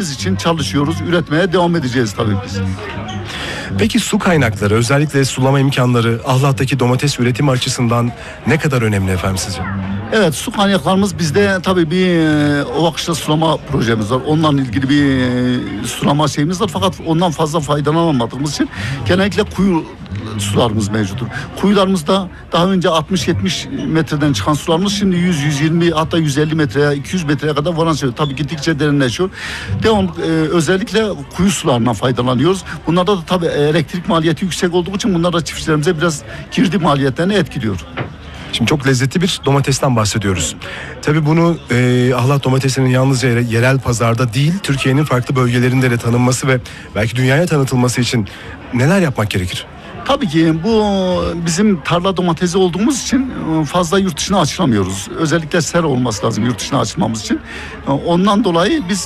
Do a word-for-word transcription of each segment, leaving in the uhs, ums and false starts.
ürettiğimiz için çalışıyoruz. Üretmeye devam edeceğiz tabii biz. Peki su kaynakları, özellikle sulama imkanları Ahlat'taki domates üretimi açısından ne kadar önemli efendim sizce? Evet, su kaynaklarımız bizde tabii bir e, Ovakışla sulama projemiz var. Onunla ilgili bir e, sulama şeyimiz var. Fakat ondan fazla faydalanamadığımız için genellikle kuyu sularımız mevcuttur. Kuyularımızda daha önce altmış yetmiş metreden çıkan sularımız şimdi yüz yüz yirmi hatta yüz elli metreye iki yüz metreye kadar varan şey. Tabii gittikçe derinleşiyor. Devam e, özellikle kuyu sularından faydalanıyoruz. Bunlarda da tabii elektrik maliyeti yüksek olduğu için bunlar da çiftçilerimize biraz girdi maliyetlerini etkiliyor. Şimdi çok lezzetli bir domatesten bahsediyoruz. Tabii bunu e, Ahlat domatesinin yalnızca yerel pazarda değil, Türkiye'nin farklı bölgelerinde de tanınması ve belki dünyaya tanıtılması için neler yapmak gerekir? Tabii ki bu bizim tarla domatesi olduğumuz için fazla yurt dışına açılamıyoruz. Özellikle sera olması lazım yurt dışına açılmamız için. Ondan dolayı biz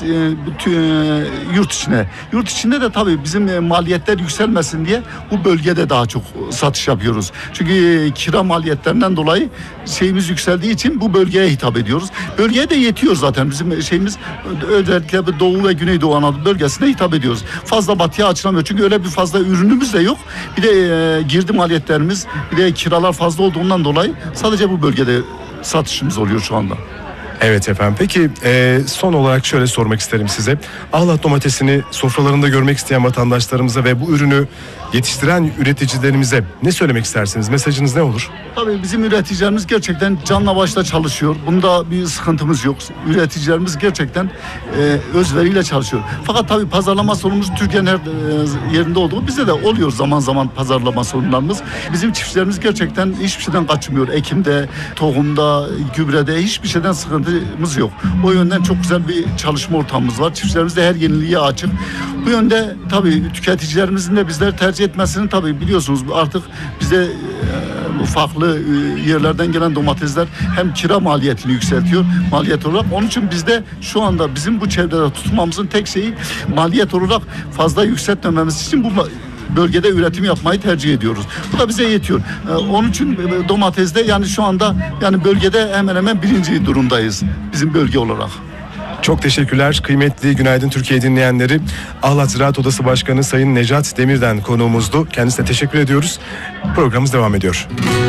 yurt içine, yurt içinde de tabii bizim maliyetler yükselmesin diye bu bölgede daha çok satış yapıyoruz. Çünkü kira maliyetlerinden dolayı şeyimiz yükseldiği için bu bölgeye hitap ediyoruz. Bölgeye de yetiyor zaten bizim şeyimiz, özellikle Doğu ve Güneydoğu Anadolu bölgesine hitap ediyoruz. Fazla batıya açılamıyor çünkü öyle bir fazla ürünümüz de yok. Bir de e, girdi maliyetlerimiz, bir de kiralar fazla olduğundan dolayı sadece bu bölgede satışımız oluyor şu anda. Evet efendim. Peki e, son olarak şöyle sormak isterim size. Ahlat domatesini sofralarında görmek isteyen vatandaşlarımıza ve bu ürünü yetiştiren üreticilerimize ne söylemek istersiniz? Mesajınız ne olur? Tabii bizim üreticilerimiz gerçekten canla başla çalışıyor. Bunda bir sıkıntımız yok. Üreticilerimiz gerçekten e, özveriyle çalışıyor. Fakat tabii pazarlama sorunumuz Türkiye'nin her e, yerinde olduğu bizde de oluyor zaman zaman pazarlama sorunlarımız. Bizim çiftçilerimiz gerçekten hiçbir şeyden kaçmıyor. Ekimde, tohumda, gübrede hiçbir şeyden sıkıntımız yok. O yönden çok güzel bir çalışma ortamımız var. Çiftçilerimiz de her yeniliğe açık. Bu yönde tabii tüketicilerimizin de bizler tercih etmesini tabii biliyorsunuz artık bize e, farklı e, yerlerden gelen domatesler hem kira maliyetini yükseltiyor maliyet olarak. Onun için bizde şu anda bizim bu çevrede tutmamızın tek şeyi maliyet olarak fazla yükseltmememiz için bu bölgede üretim yapmayı tercih ediyoruz. Bu da bize yetiyor. Ee, onun için domatesde yani şu anda yani bölgede hemen hemen birinci durumdayız bizim bölge olarak. Çok teşekkürler. Kıymetli Günaydın Türkiye dinleyenleri, Ahlat Ziraat Odası Başkanı Sayın Necat Demir'den konuğumuzdu. Kendisine teşekkür ediyoruz. Programımız devam ediyor.